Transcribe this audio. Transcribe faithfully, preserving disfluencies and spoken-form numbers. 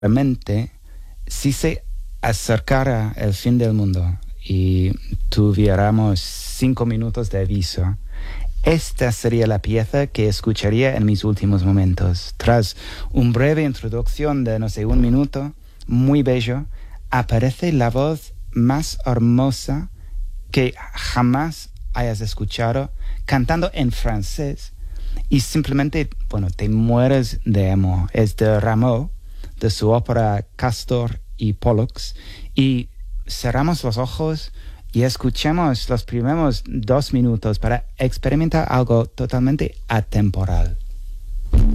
Realmente, si se acercara el fin del mundo y tuviéramos cinco minutos de aviso, esta sería la pieza que escucharía en mis últimos momentos. Tras una breve introducción de, no sé, un minuto, muy bello, aparece la voz más hermosa que jamás hayas escuchado, cantando en francés, y simplemente, bueno, te mueres de amor. Es de Rameau, de su ópera Castor y Pollux, y cerramos los ojos y escuchemos los primeros dos minutos para experimentar algo totalmente atemporal.